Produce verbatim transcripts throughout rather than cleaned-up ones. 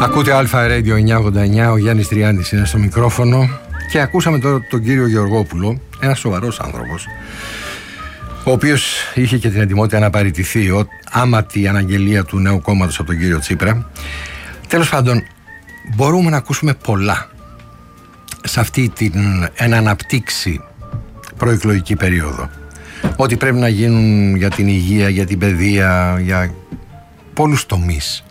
Ακούτε Αλφα Radio εννιακόσια ογδόντα εννιά, ο Γιάννης Τριάντης είναι στο μικρόφωνο και ακούσαμε τώρα τον κύριο Γεωργόπουλο, ένας σοβαρός άνθρωπος, ο οποίος είχε και την ετοιμότητα να παραιτηθεί ο, άμα τη αναγγελία του νέου κόμματος από τον κύριο Τσίπρα. Τέλος πάντων, μπορούμε να ακούσουμε πολλά σε αυτή την εν αναπτύξει προεκλογική περίοδο. Ότι πρέπει να γίνουν για την υγεία, για την παιδεία, για πολλούς τομείς.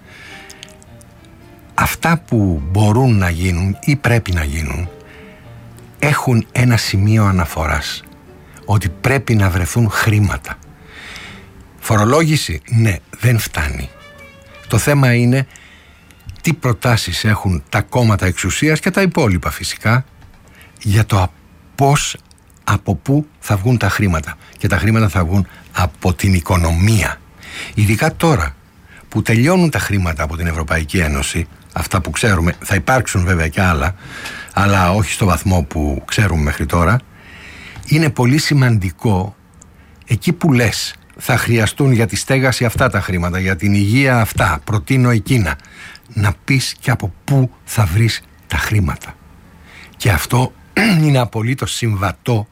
Αυτά που μπορούν να γίνουν ή πρέπει να γίνουν έχουν ένα σημείο αναφοράς, ότι πρέπει να βρεθούν χρήματα. Φορολόγηση, ναι, δεν φτάνει. Το θέμα είναι τι προτάσεις έχουν τα κόμματα εξουσίας και τα υπόλοιπα φυσικά για το πώς, από πού θα βγουν τα χρήματα. Και τα χρήματα θα βγουν από την οικονομία. Ειδικά τώρα που τελειώνουν τα χρήματα από την Ευρωπαϊκή Ένωση, αυτά που ξέρουμε, θα υπάρξουν βέβαια και άλλα, αλλά όχι στο βαθμό που ξέρουμε μέχρι τώρα. Είναι πολύ σημαντικό εκεί που λες θα χρειαστούν για τη στέγαση αυτά τα χρήματα, για την υγεία αυτά, προτείνω εκείνα, να πεις και από πού θα βρεις τα χρήματα. Και αυτό είναι απολύτως συμβατό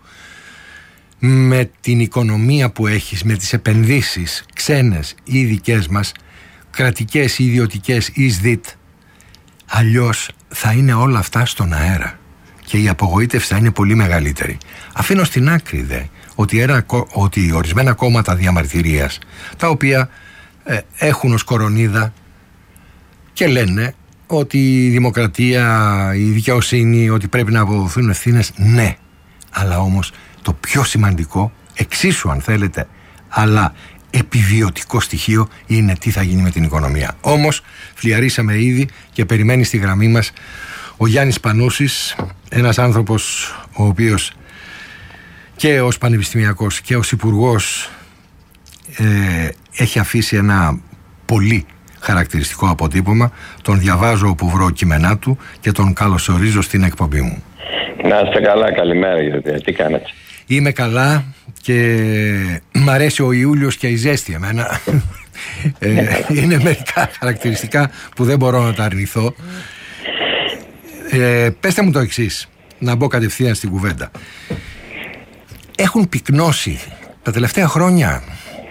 με την οικονομία που έχεις, με τις επενδύσεις ξένες ή δικές μας, κρατικές ή ιδιωτικές ή ΣΔΙΤ. Αλλιώς θα είναι όλα αυτά στον αέρα και η απογοήτευση θα είναι πολύ μεγαλύτερη. Αφήνω στην άκρη δε ότι, ένα, ότι ορισμένα κόμματα διαμαρτυρίας, τα οποία ε, έχουν ως κορονίδα και λένε ότι η δημοκρατία, η δικαιοσύνη, ότι πρέπει να αποδοθούν ευθύνες, ναι. Αλλά όμως το πιο σημαντικό, εξίσου αν θέλετε, αλλά επιβιωτικό στοιχείο είναι τι θα γίνει με την οικονομία. Όμως φλιαρίσαμε ήδη και περιμένει στη γραμμή μας ο Γιάννης Πανούσης, ένας άνθρωπος ο οποίος και ως πανεπιστημιακός και ως υπουργός ε, έχει αφήσει ένα πολύ χαρακτηριστικό αποτύπωμα. Τον διαβάζω όπου βρω κείμενά του και τον καλωσορίζω στην εκπομπή μου. Να είστε καλά, καλημέρα γιατί τι κάνετε? Είμαι καλά και μ' αρέσει ο Ιούλιος και η ζέστη εμένα. ε, είναι μερικά χαρακτηριστικά που δεν μπορώ να τα αρνηθώ. Ε, πέστε μου το εξής, να μπω κατευθείαν στην κουβέντα. Έχουν πυκνώσει τα τελευταία χρόνια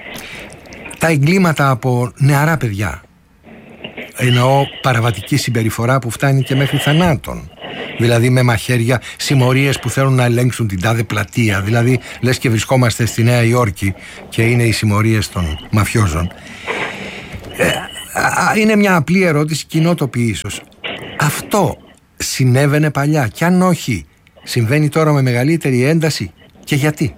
τα εγκλήματα από νεαρά παιδιά. Εννοώ παραβατική συμπεριφορά που φτάνει και μέχρι θανάτων. Δηλαδή με μαχαίρια, συμμορίες που θέλουν να ελέγξουν την τάδε πλατεία. Δηλαδή λες και βρισκόμαστε στη Νέα Υόρκη και είναι οι συμμορίες των μαφιόζων. Ε, είναι μια απλή ερώτηση, κοινότοπη ίσως. Αυτό συνέβαινε παλιά και αν όχι, συμβαίνει τώρα με μεγαλύτερη ένταση και γιατί?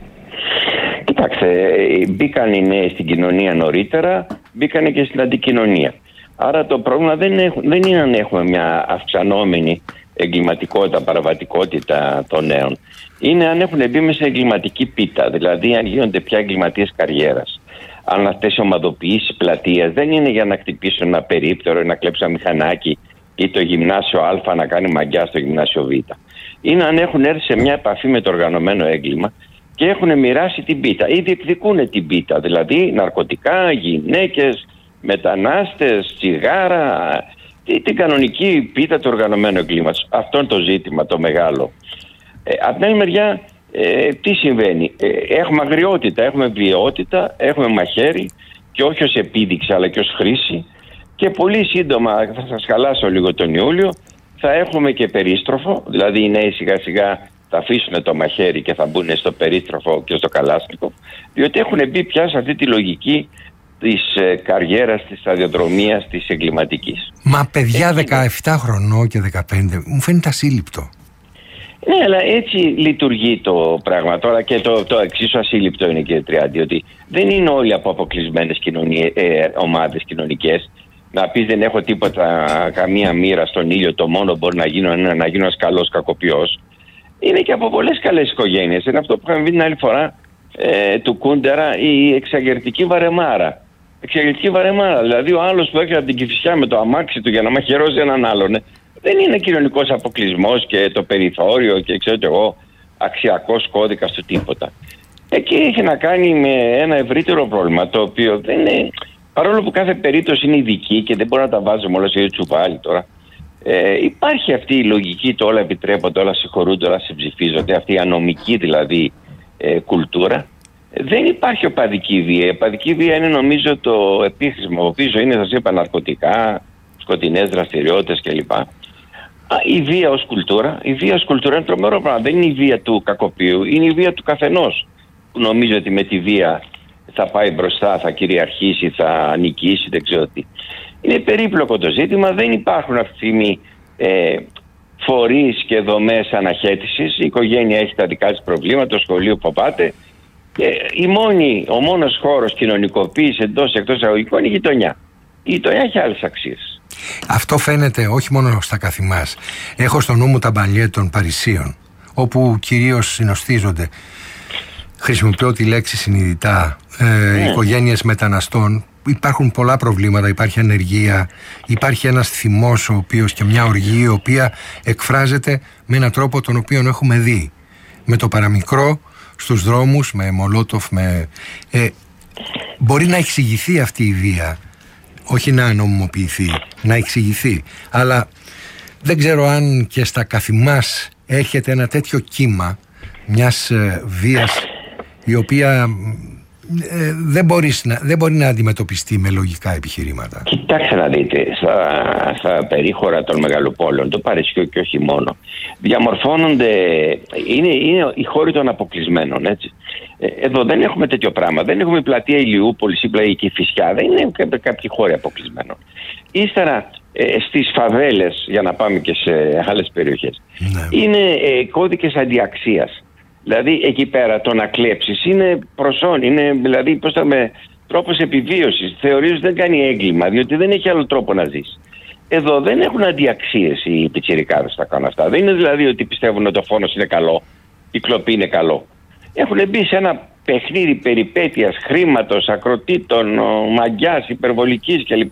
Κοιτάξτε, μπήκαν οι νέοι στην κοινωνία νωρίτερα, μπήκαν και στην αντικοινωνία. Άρα το πρόβλημα δεν, έχουν, δεν είναι αν έχουμε μια αυξανόμενη εγκληματικότητα, παραβατικότητα των νέων. Είναι αν έχουν μπει μέσα σε εγκληματική πίτα, δηλαδή αν γίνονται πια εγκληματίες καριέρας. Αν αυτές οι ομαδοποιήσεις πλατείας δεν είναι για να χτυπήσουν ένα περίπτερο ή να κλέψουν ένα μηχανάκι ή το γυμνάσιο Α να κάνει μαγιά στο γυμνάσιο Β. Είναι αν έχουν έρθει σε μια επαφή με το οργανωμένο έγκλημα και έχουν μοιράσει την πίτα ή διεκδικούν την πίτα, δηλαδή ναρκωτικά, γυναίκες, μετανάστες, τσιγάρα, την κανονική πίτα του οργανωμένου εγκλήματος. Αυτό είναι το ζήτημα το μεγάλο. Ε, από την άλλη μεριά, ε, τι συμβαίνει? Ε, έχουμε αγριότητα, έχουμε βιαιότητα, έχουμε μαχαίρι και όχι ως επίδειξη αλλά και ως χρήση και πολύ σύντομα, θα σας χαλάσω λίγο τον Ιούλιο, θα έχουμε και περίστροφο, δηλαδή οι νέοι σιγά σιγά θα αφήσουν το μαχαίρι και θα μπουν στο περίστροφο και στο καλάσνικο, διότι έχουν μπει πια σε αυτή τη λογική της ε, καριέρας, της σταδιοδρομίας, της εγκληματικής. Μα παιδιά δεκαεπτά χρονών και δεκαπέντε μου φαίνεται ασύλληπτο. Ναι, αλλά έτσι λειτουργεί το πράγμα τώρα και το, το εξίσου ασύλληπτο είναι, κύριε Τριάντη, ότι δεν είναι όλοι από αποκλεισμένες κοινωνίες, ε, ομάδες κοινωνικές. Να πεις δεν έχω τίποτα, καμία μοίρα στον ήλιο, το μόνο μπορεί να γίνω είναι να γίνω ένας καλός κακοποιός. Είναι και από πολλές καλές οικογένειες. Είναι αυτό που είχαμε πει την άλλη φορά ε, του Κούντερα, η εξαγερτική βαρεμάρα. Εξαγερτική βαρεμάρα, δηλαδή ο άλλος που έρχεται από την Κηφισιά με το αμάξι του για να μαχαιρώσει έναν άλλον, ε, δεν είναι κοινωνικός αποκλεισμός και το περιθώριο και ξέρω και εγώ αξιακός κώδικας του τίποτα. Εκεί έχει να κάνει με ένα ευρύτερο πρόβλημα, το οποίο δεν είναι, παρόλο που κάθε περίπτωση είναι ειδική και δεν μπορούμε να τα βάζουμε όλα σε ίδιο τσουβάλι τώρα, ε, υπάρχει αυτή η λογική, το όλα επιτρέπονται, όλα συγχωρούνται, όλα συμψηφίζονται, αυτή η ανομική δηλαδή ε, κουλτούρα. Δεν υπάρχει οπαδική βία. Η οπαδική βία είναι νομίζω το επίχρησμα, ο οποίο είναι, σας είπα, ναρκωτικά, σκοτεινές δραστηριότητες κλπ. Η βία ως κουλτούρα, η βία ως κουλτούρα είναι τρομερό πράγμα. Δεν είναι η βία του κακοποιού, είναι η βία του καθενός. Που νομίζει ότι με τη βία θα πάει μπροστά, θα κυριαρχήσει, θα νικήσει, δεν ξέρω τι. Είναι περίπλοκο το ζήτημα, δεν υπάρχουν αυτή τη στιγμή ε, φορείς και δομές αναχέτησης. Η οικογένεια έχει τα δικά της προβλήματα, το σχολείο φοβάται. Ε, η μόνη, ο μόνος χώρος κοινωνικοποίησης εντός εκτός εισαγωγικών είναι η γειτονιά. Η γειτονιά έχει άλλες αξίες. Αυτό φαίνεται όχι μόνο στα καθημάς. Έχω στο νου μου τα μπαλιέ των Παρισίων, όπου κυρίως συνοστίζονται, χρησιμοποιώ τη λέξη συνειδητά, ε, ναι. οικογένειες μεταναστών. Υπάρχουν πολλά προβλήματα, υπάρχει ανεργία, υπάρχει ένας θυμός ο οποίος και μια οργή η οποία εκφράζεται με έναν τρόπο τον οποίο έχουμε δει. Με το παραμικρό στους δρόμους, με μολότοφ, με... Ε, μπορεί να εξηγηθεί αυτή η βία, όχι να νομιμοποιηθεί, να εξηγηθεί. Αλλά δεν ξέρω αν και στα καθημάς έρχεται ένα τέτοιο κύμα μιας ε, βίας η οποία ε, δεν, μπορείς να, δεν μπορεί να αντιμετωπιστεί με λογικά επιχειρήματα. Κοιτάξτε να δείτε, στα, στα περίχωρα των μεγαλοπόλεων, το Παρισιό και όχι μόνο, διαμορφώνονται, είναι, είναι οι χώροι των αποκλεισμένων, έτσι. Εδώ δεν έχουμε τέτοιο πράγμα. Δεν έχουμε πλατεία Ηλιούπολης ή πλατεία Κηφισιά. Δεν είναι κάποιοι χώροι αποκλεισμένων. Ύστερα ε, στις φαβέλες, για να πάμε και σε άλλες περιοχές, ναι. είναι ε, κώδικες αντιαξίας. Δηλαδή εκεί πέρα το να κλέψεις είναι προσόν, είναι δηλαδή πώς θα με, τρόπος επιβίωσης. Θεωρείς ότι δεν κάνει έγκλημα, διότι δεν έχει άλλο τρόπο να ζεις. Εδώ δεν έχουν αντιαξίες οι πιτσιρικάδες που τα κάνουν αυτά. Δεν είναι δηλαδή ότι πιστεύουν ότι ο φόνος είναι καλό, η κλοπή είναι καλό. Έχουν μπει σε ένα παιχνίδι περιπέτειας, χρήματος, ακροτήτων, μαγιάς, υπερβολικής κλπ.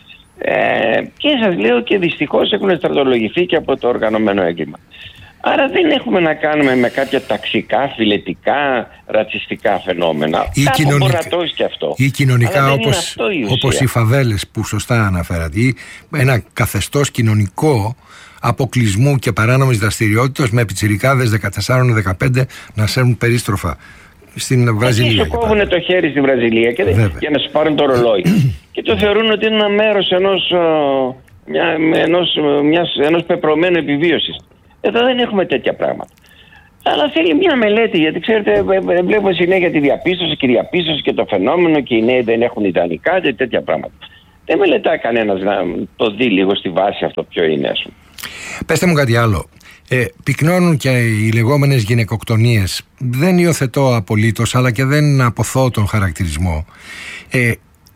Ε, και σας λέω και δυστυχώς έχουν στρατολογηθεί και από το οργανωμένο έγκλημα. Άρα δεν έχουμε να κάνουμε με κάποια ταξικά, φιλετικά, ρατσιστικά φαινόμενα. Ή, κοινωνικ... και αυτό. ή κοινωνικά όπως, όπως οι φαβέλες που σωστά αναφέρατε. Ή ένα καθεστώς κοινωνικό αποκλεισμού και παράνομης δραστηριότητας με πιτσιρικάδες δεκατέσσερα δεκαπέντε να σέρνουν περίστροφα στην Βραζιλία. Εκεί σου κόβουν το χέρι στη Βραζιλία και δεν, για να σου πάρουν το ρολόι. Και το θεωρούν ότι είναι ένα μέρος ενός, μια, ενός, μιας, ενός πεπρωμένου επιβίωσης. Εδώ δεν έχουμε τέτοια πράγματα. Αλλά θέλει μια μελέτη, γιατί ξέρετε, βλέπουμε συνέχεια τη διαπίστωση και διαπίστωση και το φαινόμενο και οι νέοι δεν έχουν ιδανικά και τέτοια πράγματα. Δεν μελετάει κανένας να το δει λίγο στη βάση αυτό ποιο είναι, ας πούμε. Πεςτε μου κάτι άλλο. Ε, πυκνώνουν και οι λεγόμενες γυναικοκτονίες. Δεν υιοθετώ απολύτως, αλλά και δεν αποθώ τον χαρακτηρισμό. Ε,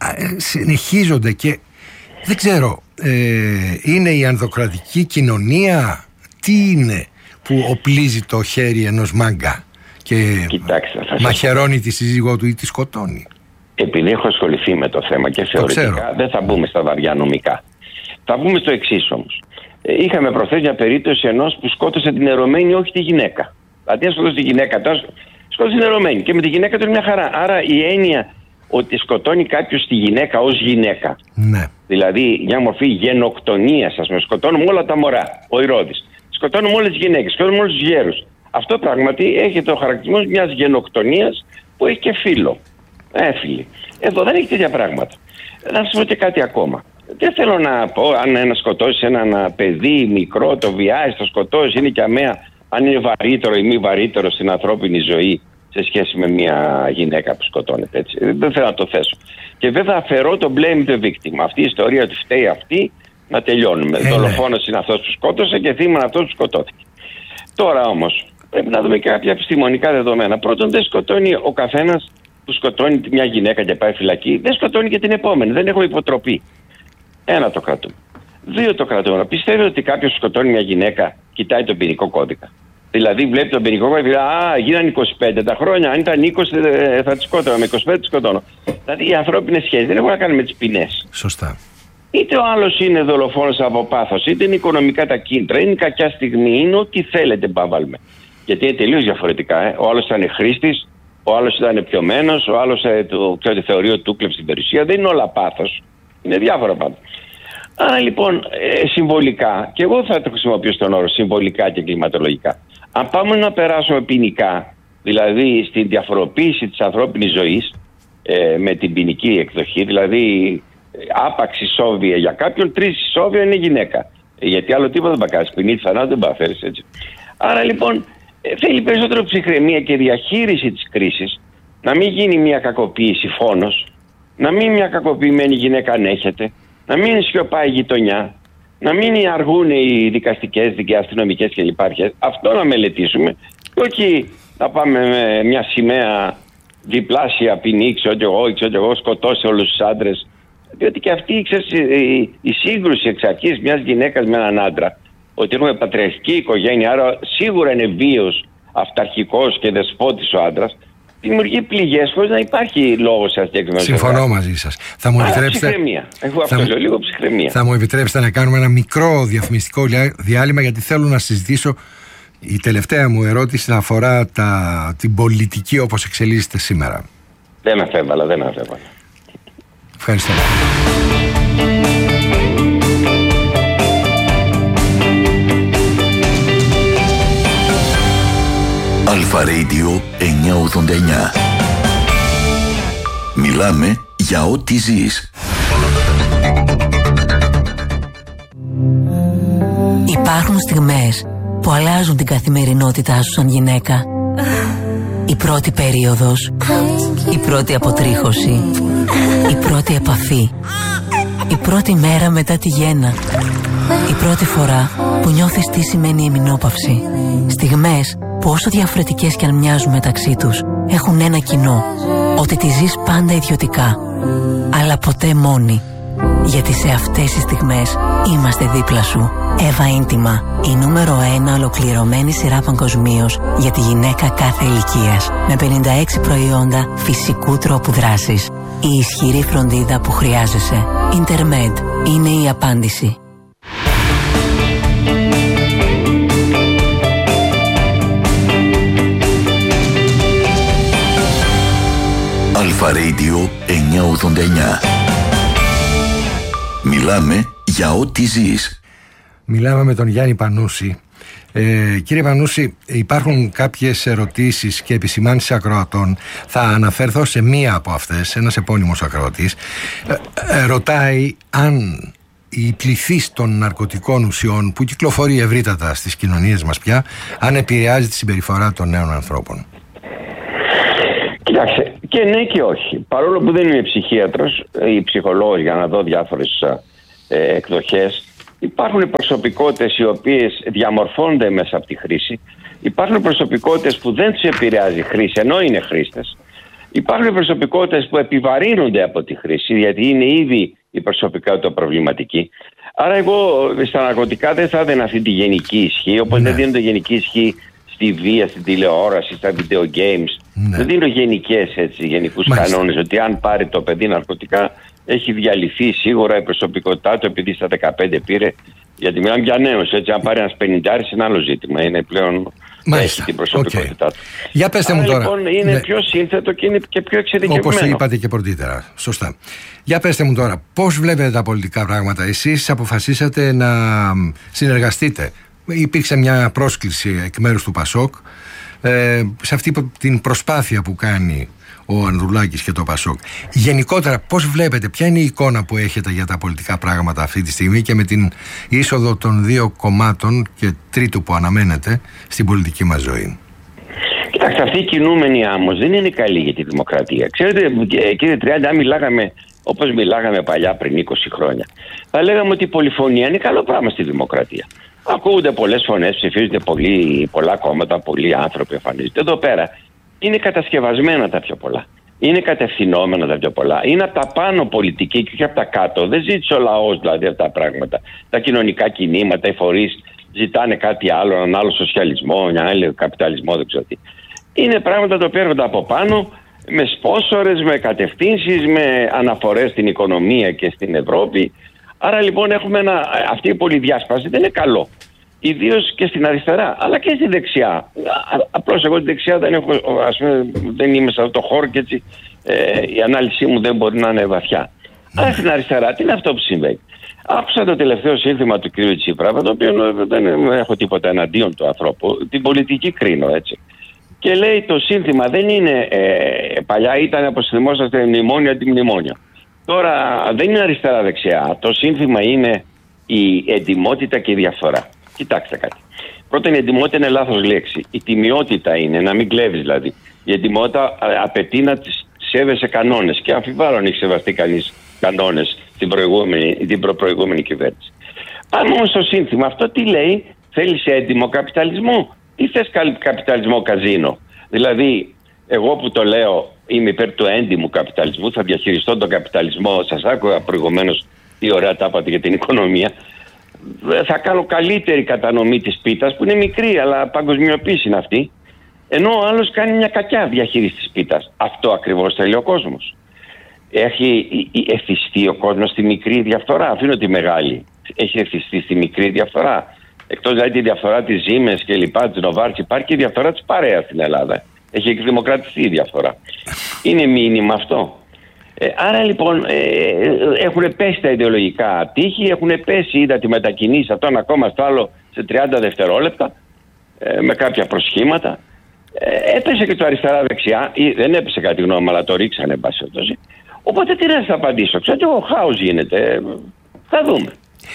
συνεχίζονται και δεν ξέρω, ε, είναι η ανδροκρατική κοινωνία, τι είναι που οπλίζει το χέρι ενός μάγκα και Κοιτάξτε, μαχαιρώνει τη σύζυγό του ή τη σκοτώνει. Επειδή έχω ασχοληθεί με το θέμα και θεωρητικά, δεν θα μπούμε στα βαριά νομικά. Θα μπούμε στο εξής όμως. Είχαμε προχθές μια περίπτωση ενός που σκότωσε την ερωμένη, όχι τη γυναίκα. Αντί να σκότωσε τη γυναίκα, τώρα σκότωσε την ερωμένη και με τη γυναίκα του είναι μια χαρά. Άρα η έννοια ότι σκοτώνει κάποιος τη γυναίκα ως γυναίκα, ναι. δηλαδή μια μορφή γενοκτονίας, ας πούμε, σκοτώνουμε όλα τα μωρά, ο Ηρώδης. Σκοτώνουμε όλες τις γυναίκες, σκοτώνουμε όλους τους γέρους. Αυτό πράγματι έχει το χαρακτηρισμό μιας γενοκτονίας που έχει και φύλλο. Έφυλη. Εδώ δεν έχει τέτοια πράγματα. Να σας πω και κάτι ακόμα. Δεν θέλω να πω αν ένα σκοτώσει ένα παιδί μικρό, το βιάζει, το σκοτώσει, είναι και αμαία, αν είναι βαρύτερο ή μη βαρύτερο στην ανθρώπινη ζωή σε σχέση με μια γυναίκα που σκοτώνεται. Έτσι. Δεν θέλω να το θέσω. Και βέβαια αφαιρώ το blame the victim. Αυτή η ιστορία ότι φταίει αυτή, να τελειώνουμε. Ε, Δολοφόνος είναι αυτός που σκότωσε και θύμα είναι αυτός που σκοτώθηκε. Τώρα όμως πρέπει να δούμε και κάποια επιστημονικά δεδομένα. Πρώτον, δεν σκοτώνει ο καθένας που σκοτώνει μια γυναίκα και πάει φυλακή, δεν σκοτώνει και την επόμενη. Δεν έχουμε υποτροπή. Ένα το κρατούμε. Δύο το κρατούμε. Πιστεύετε ότι κάποιος σκοτώνει μια γυναίκα, κοιτάει τον ποινικό κώδικα? Δηλαδή βλέπει τον ποινικό κώδικα και λέει «Α, γίνανε είκοσι πέντε τα χρόνια. Αν ήταν είκοσι θα τη σκότωνα. Με είκοσι πέντε τη σκοτώνω». Δηλαδή οι ανθρώπινες σχέσεις δεν έχουν να κάνουν με τις ποινές. Σωστά. Είτε ο άλλος είναι δολοφόνος από πάθος, είτε είναι οικονομικά τα κίνητρα, είναι κακιά στιγμή, είναι ό,τι θέλετε, μπαβάλμε. Γιατί είναι τελείως διαφορετικά. Ε. Ο άλλος ήταν χρήστης, ο άλλος ήταν πιωμένος, ο άλλος ε, το, το θεωρεί ότι του κλέψε την περιουσία. Δεν είναι όλα πάθος. Είναι διάφορα πάντα. Άρα λοιπόν, ε, συμβολικά, και εγώ θα το χρησιμοποιήσω τον όρο συμβολικά και κλιματολογικά. Αν πάμε να περάσουμε ποινικά, δηλαδή στην διαφοροποίηση της ανθρώπινης ζωής ε, με την ποινική εκδοχή, δηλαδή άπαξ ισόβια για κάποιον, τρεις ισόβια είναι γυναίκα. Γιατί άλλο τίποτα δεν θα κάνεις, ποινή θανάτου δεν θα φέρεις έτσι. Άρα λοιπόν ε, θέλει περισσότερο ψυχραιμία και διαχείριση της κρίσης, να μην γίνει μια κακοποίηση φόνος, να μην μια κακοποιημένη γυναίκα ανέχεται, να μην σιωπάει η γειτονιά, να μην αργούν οι δικαστικές, οι αστυνομικές κλπ. Αυτό να μελετήσουμε και όχι να πάμε με μια σημαία διπλάσια ποινή, ξέρω εγώ, ξέρω εγώ, σκοτώσει όλους τους άντρες. Διότι και αυτή ξέρεις, η, η σύγκρουση εξ αρχής μιας γυναίκας με έναν άντρα, ότι έχουμε πατριαρχική οικογένεια, άρα σίγουρα είναι βίος, αυταρχικός και δεσπότης ο άντρας, δημιουργεί πληγές χωρίς να υπάρχει λόγος σε αστιέξιμο. Συμφωνώ μαζί σας. Θα μου επιτρέψετε. Ψυχραιμία. Εγώ αυτό λέω, λίγο ψυχραιμία. Θα μου επιτρέψετε να κάνουμε ένα μικρό διαφημιστικό διάλειμμα, γιατί θέλω να συζητήσω. Η τελευταία μου ερώτηση αφορά τα, την πολιτική όπως εξελίσσεται σήμερα. Δεν αφέβαλα, δεν αφέβαλα. Ευχαριστώ. Αλφα Radio εννιακόσια ογδόντα εννιά. Μιλάμε για ό,τι ζεις. Υπάρχουν στιγμές που αλλάζουν την καθημερινότητά σου σαν γυναίκα. Η πρώτη περίοδος, η πρώτη αποτρίχωση, η πρώτη επαφή, η πρώτη μέρα μετά τη γέννα, η πρώτη φορά που νιώθεις τι σημαίνει ημινόπαυση. Στιγμές που όσο διαφορετικές κι αν μοιάζουν μεταξύ τους, έχουν ένα κοινό, ότι τη ζεις πάντα ιδιωτικά, αλλά ποτέ μόνη. Γιατί σε αυτές τις στιγμές είμαστε δίπλα σου. Εύα Ίντιμα, η νούμερο ένα ολοκληρωμένη σειρά παγκοσμίως για τη γυναίκα κάθε ηλικίας. Με πενήντα έξι προϊόντα φυσικού τρόπου δράσης. Η ισχυρή φροντίδα που χρειάζεσαι. Intermed είναι η απάντηση. Αλφα Radio εννιακόσια ογδόντα εννιά. Μιλάμε για ό,τι ζεις. Μιλάμε με τον Γιάννη Πανούση. Ε, κύριε Πανούση, υπάρχουν κάποιες ερωτήσεις και επισημάνσεις ακροατών. Θα αναφέρθω σε μία από αυτές. Ένας επώνυμος ακροατής ε, ε, ρωτάει αν η πληθύς των ναρκωτικών ουσιών που κυκλοφορεί ευρύτατα στις κοινωνίες μας πια, αν επηρεάζει τη συμπεριφορά των νέων ανθρώπων. Κοιτάξτε, και ναι και όχι. Παρόλο που δεν είμαι ψυχίατρος ή ψυχολόγος για να δω διάφορες ε, εκδοχές, υπάρχουν προσωπικότητες οι οποίες διαμορφώνονται μέσα από τη χρήση. Υπάρχουν προσωπικότητες που δεν τους επηρεάζει η χρήση ενώ είναι χρήστες. Υπάρχουν προσωπικότητες που επιβαρύνονται από τη χρήση, γιατί είναι ήδη η προσωπικότητα προβληματική. Άρα εγώ στα ναρκωτικά δεν θα έδινα αυτή τη γενική ισχύ, όπως ναι. δεν δίνονται γενική ισχύ στη βία, στην τηλεόραση, στα video games. Ναι. Δεν δίνω γενικές έτσι, γενικούς Μάλιστα. κανόνες, ότι αν πάρει το παιδί ναρκωτικά έχει διαλυθεί σίγουρα η προσωπικότητά του επειδή στα δεκαπέντε πήρε. Γιατί μιλάμε για νέους, έτσι. Αν πάρει ένας πενηντάρης είναι άλλο ζήτημα. Είναι πλέον. Μάλιστα. Έχει την προσωπικότητά okay. του. Για πέστε Άρα, μου τώρα. Λοιπόν, είναι ναι. πιο σύνθετο και είναι και πιο εξειδικευμένο. Όπως είπατε και πρωτήτερα. Σωστά. Για πέστε μου τώρα, πώς βλέπετε τα πολιτικά πράγματα. Εσείς αποφασίσατε να συνεργαστείτε. Υπήρξε μια πρόσκληση εκ μέρους του Πασόκ ε, σε αυτή την προσπάθεια που κάνει ο Ανδρουλάκης και το Πασόκ. Γενικότερα, πώς βλέπετε, ποια είναι η εικόνα που έχετε για τα πολιτικά πράγματα αυτή τη στιγμή και με την είσοδο των δύο κομμάτων και τρίτου που αναμένεται στην πολιτική μας ζωή? Κοιτάξτε, αυτή η κινούμενη άμμος δεν είναι καλή για τη δημοκρατία. Ξέρετε, κύριε Τριάντα, αν μιλάγαμε όπως μιλάγαμε παλιά πριν είκοσι χρόνια, θα λέγαμε ότι η πολυφωνία είναι καλό πράγμα στη δημοκρατία. Ακούγονται πολλές φωνές, ψηφίζονται πολλοί, πολλά κόμματα, πολλοί άνθρωποι εμφανίζονται. Εδώ πέρα είναι κατασκευασμένα τα πιο πολλά. Είναι κατευθυνόμενα τα πιο πολλά. Είναι από τα πάνω πολιτική και όχι από τα κάτω. Δεν ζήτησε ο λαός δηλαδή αυτά τα πράγματα. Τα κοινωνικά κινήματα, οι φορείς ζητάνε κάτι άλλο, έναν άλλο σοσιαλισμό, έναν άλλο καπιταλισμό, δεν ξέρω τι. Είναι πράγματα τα οποία έρχονται από πάνω με σπόσορες, με κατευθύνσεις, με αναφορές στην οικονομία και στην Ευρώπη. Άρα λοιπόν έχουμε ένα, αυτή η πολυδιάσπαση δεν είναι καλό. ιδίως και στην αριστερά, αλλά και στη δεξιά. Απλώς εγώ τη δεξιά δεν, έχω, ας πούμε, δεν είμαι σε αυτό το χώρο και έτσι ε, η ανάλυση μου δεν μπορεί να είναι βαθιά. Mm. Αλλά στην αριστερά, τι είναι αυτό που συμβαίνει? Άκουσα το τελευταίο σύνθημα του κ. Τσίπρα, το οποίο δεν έχω τίποτα εναντίον του ανθρώπου, την πολιτική κρίνω, έτσι. Και λέει το σύνθημα δεν είναι, ε, παλιά ήταν, όπως θυμόσαστε, μνημόνια αντιμνημόνια. Τώρα δεν είναι αριστερά-δεξιά. Το σύνθημα είναι η εντιμότητα και η διαφορά. Κοιτάξτε κάτι. Πρώτον, η εντιμότητα είναι λάθος λέξη. Η τιμιότητα είναι, να μην κλέβεις δηλαδή. Η εντιμότητα απαιτεί να σέβεσαι κανόνες. Και αμφιβάλλω αν έχει σεβαστεί κανείς κανόνες την, προηγούμενη, την προπροηγούμενη κυβέρνηση. Πάμε όμως στο σύνθημα. Αυτό τι λέει? Θέλεις έντιμο καπιταλισμό ή θες καπιταλισμό καζίνο? Δηλαδή, εγώ που το λέω είμαι υπέρ του έντιμου καπιταλισμού, θα διαχειριστώ τον καπιταλισμό. Σας άκουγα προηγουμένως τι ωραία τα είπατε για την οικονομία. Θα κάνω καλύτερη κατανομή της πίτας, που είναι μικρή, αλλά παγκοσμιοποίηση είναι αυτή. Ενώ ο άλλος κάνει μια κακιά διαχείριση της πίτας. Αυτό ακριβώς θέλει ο κόσμος. Έχει εθιστεί ο κόσμος στη μικρή διαφθορά. Αφήνω τη μεγάλη. Έχει εθιστεί στη μικρή διαφθορά. Εκτός δηλαδή τη διαφθορά της Siemens και λοιπά, της Novartis, υπάρχει και η διαφθορά της παρέας στην Ελλάδα. Έχει εκδημοκρατιστεί η διαφθορά. Είναι μήνυμα αυτό. Ε, άρα λοιπόν ε, έχουν πέσει τα ιδεολογικά τείχη, έχουν πέσει, είδα τη μετακινήσει αυτό ένα ακόμα στο άλλο σε τριάντα δευτερόλεπτα ε, με κάποια προσχήματα. Ε, έπεσε και το αριστερά-δεξιά, ή δεν έπεσε κάτι γνώμη, αλλά το ρίξανε εν πάση περιπτώσει. Οπότε τι να σας απαντήσω, ξέρω εγώ, χάος γίνεται, ε, θα δούμε.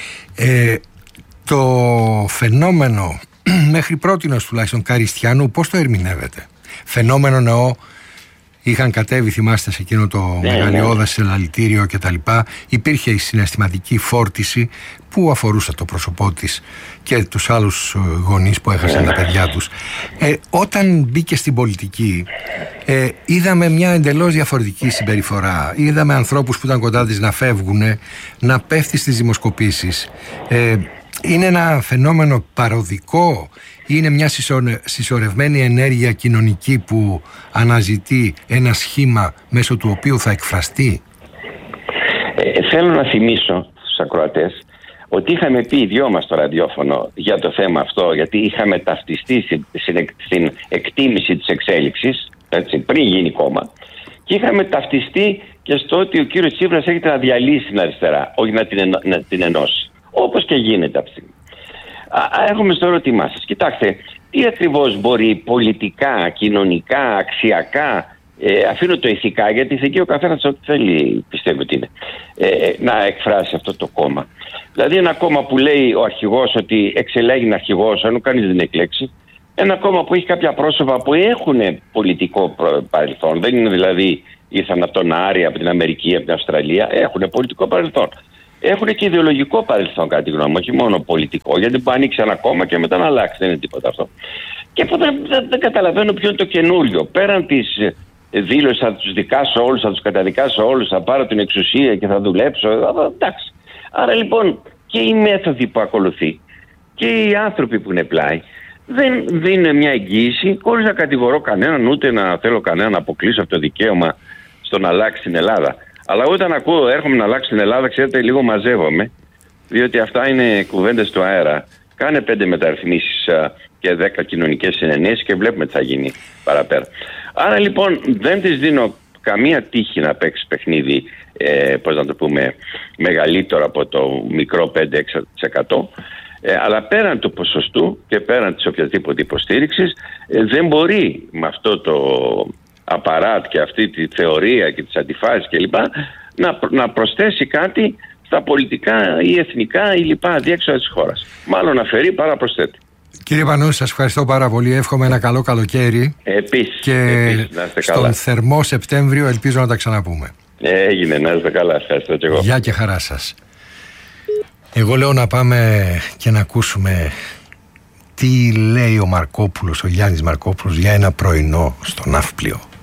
Ε, το φαινόμενο μέχρι πρότινος τουλάχιστον Καριστιανού πώς το ερμηνεύετε? Φαινόμενο εννοώ, είχαν κατέβει, θυμάστε, σε εκείνο το ναι, μεγαλειώδες ναι. ελαλητήριο και τα λοιπά. Υπήρχε η συναισθηματική φόρτιση που αφορούσε το πρόσωπό της και τους άλλους γονείς που έχασαν ναι. τα παιδιά τους. Ε, όταν μπήκε στην πολιτική, ε, είδαμε μια εντελώς διαφορετική συμπεριφορά. Είδαμε ανθρώπους που ήταν κοντά της να φεύγουν, να πέφτει στις δημοσκοπήσεις. Ε, είναι ένα φαινόμενο παροδικό? Είναι μια συσσωρευμένη ενέργεια κοινωνική που αναζητεί ένα σχήμα μέσω του οποίου θα εκφραστεί? Ε, θέλω να θυμίσω στους ακροατές ότι είχαμε πει οι δυο μας στο ραδιόφωνο για το θέμα αυτό, γιατί είχαμε ταυτιστεί στην, στην εκτίμηση της εξέλιξης, έτσι, πριν γίνει κόμμα, και είχαμε ταυτιστεί και στο ότι ο κύριος Τσίπρας έχετε να διαλύσει την αριστερά, όχι να την, ενω, να την ενώσει. Όπως και γίνεται αυτή τη στιγμή. Έχουμε στο ερώτημά σας. Κοιτάξτε, τι ακριβώς μπορεί πολιτικά, κοινωνικά, αξιακά, ε, αφήνω το ηθικά, γιατί ηθική ο καθένας ό,τι θέλει πιστεύει ότι είναι, ε, να εκφράσει αυτό το κόμμα. Δηλαδή ένα κόμμα που λέει ο αρχηγός ότι εξελέγει αρχηγός, ενώ κανείς δεν εκλέξει, ένα κόμμα που έχει κάποια πρόσωπα που έχουν πολιτικό παρελθόν, δεν είναι δηλαδή ήρθαν από τον Άρη, από την Αμερική, από την Αυστραλία, έχουν πολιτικό παρελθόν. Έχουν και ιδεολογικό παρελθόν, κατά τη γνώμη μου, όχι μόνο πολιτικό, γιατί μπορεί να ανοίξει ένα κόμμα και μετά να αλλάξει, δεν είναι τίποτα αυτό. Και δεν, δεν, δεν καταλαβαίνω ποιο είναι το καινούριο. Πέραν τη δήλωση, θα του δικάσω όλου, θα του καταδικάσω όλου, θα πάρω την εξουσία και θα δουλέψω. Εντάξει. Άρα λοιπόν και οι μέθοδοι που ακολουθεί και οι άνθρωποι που είναι πλάι δεν δίνουν μια εγγύηση, χωρίς να κατηγορώ κανέναν, ούτε να θέλω κανέναν να αποκλείσω από το δικαίωμα στο να αλλάξει την Ελλάδα. Αλλά όταν ακούω έρχομαι να αλλάξω την Ελλάδα, ξέρετε, λίγο μαζεύομαι, διότι αυτά είναι κουβέντες του αέρα. Κάνε πέντε μεταρρυθμίσεις και δέκα κοινωνικές συνενέσεις και βλέπουμε τι θα γίνει παραπέρα. Άρα λοιπόν δεν της δίνω καμία τύχη να παίξει παιχνίδι, ε, πώς να το πούμε, μεγαλύτερο από το μικρό πέντε με έξι τοις εκατό. Ε, αλλά πέραν του ποσοστού και πέραν της οποιασδήποτε υποστήριξης, ε, δεν μπορεί με αυτό το απαράτ και αυτή τη θεωρία και τις αντιφάσεις κλπ. Να, να προσθέσει κάτι στα πολιτικά ή εθνικά ή λοιπά διέξοδα της χώρας. Μάλλον αφαιρεί παρά προσθέτει. Κύριε Πανούση, σας ευχαριστώ πάρα πολύ. Εύχομαι ένα καλό καλοκαίρι. Επίσης. Και επίσης, να είστε στον καλά. θερμό Σεπτέμβριο ελπίζω να τα ξαναπούμε. Έγινε, να είστε καλά. Ευχαριστώ και εγώ. Γεια και χαρά σας. Εγώ λέω να πάμε και να ακούσουμε τι λέει ο Μαρκόπουλος, ο Γιάννης Μαρκόπουλος, για ένα πρωινό στο Ναύπλιο.